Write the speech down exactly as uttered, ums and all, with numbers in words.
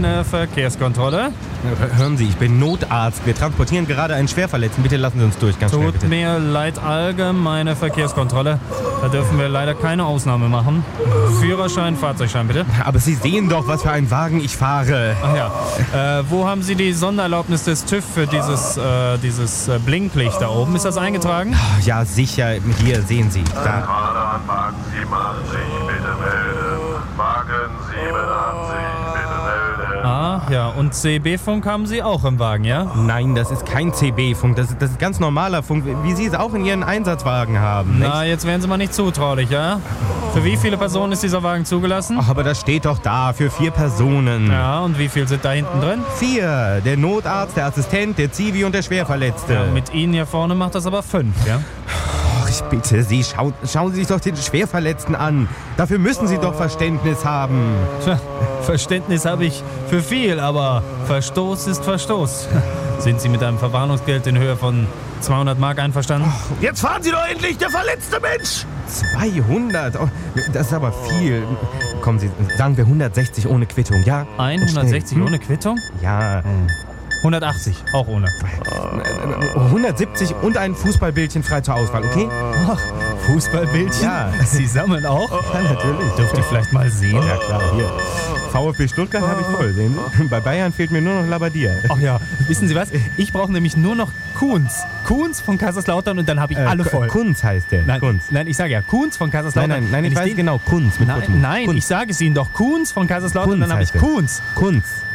meine Verkehrskontrolle. Hören Sie, ich bin Notarzt. Wir transportieren gerade einen Schwerverletzten. Bitte lassen Sie uns durch, ganz schnell, Tut bitte. mir leid, allgemeine Verkehrskontrolle. Da dürfen wir leider keine Ausnahme machen. Führerschein, Fahrzeugschein, bitte. Aber Sie sehen doch, was für einen Wagen ich fahre. Ach ja. Äh, wo haben Sie die Sondererlaubnis des TÜV für dieses, äh, dieses äh, Blinklicht da oben? Ist das eingetragen? Ja, sicher. Hier sehen Sie. Da. Zentrale an Wagen siebenundachtzig, bitte melden. Wagen siebenundachtzig, bitte melden. Ah, ja. Und C B-Funk haben Sie auch im Wagen, ja? Nein, das ist kein C B-Funk. Das ist, das ist ganz normaler Funk, wie Sie es auch in Ihren Einsatzwagen haben. Nicht? Na, jetzt werden Sie mal nicht zutraulich, ja? Für wie viele Personen ist dieser Wagen zugelassen? Ach, aber das steht doch da, für vier Personen. Ja, und wie viel sind da hinten drin? Vier. Der Notarzt, der Assistent, der Zivi und der Schwerverletzte. Ja, mit Ihnen hier vorne macht das aber fünf, ja? Ach, ich bitte Sie, schau, schauen Sie sich doch den Schwerverletzten an. Dafür müssen Sie doch Verständnis haben. Tja, Verständnis habe ich für viel, aber Verstoß ist Verstoß. Sind Sie mit einem Verwarnungsgeld in Höhe von zweihundert Mark einverstanden? Jetzt fahren Sie doch endlich, der verletzte Mensch! zweihundert? Oh, das ist aber viel. Kommen Sie, sagen wir hundertsechzig ohne Quittung, ja? hundertsechzig Hm? ohne Quittung? Ja. hundertachtzig, auch ohne. hundertsiebzig und ein Fußballbildchen frei zur Auswahl, okay? Ach, Fußballbildchen? Ja. Sie sammeln auch? Ja, natürlich. Dürft ihr vielleicht mal sehen? Ja, klar, hier. VfB Stuttgart habe ich voll, sehen Sie? Bei Bayern fehlt mir nur noch Labadier. Ach ja, wissen Sie was? Ich brauche nämlich nur noch Kuhns. Kuhns von Kaiserslautern und dann habe ich Äh, alle voll. Kunz heißt der. Nein, Kunz. nein, ich sage ja Kuhns von Nein, Kaiserslautern. nein, nein, Wenn ich weiß den- genau, Kunz mit Nein, Kutten. nein Kunz. ich sage es Ihnen doch. Kuhns von Kaiserslautern, Kunz dann habe ich heißt der. Kuhns. Kunz.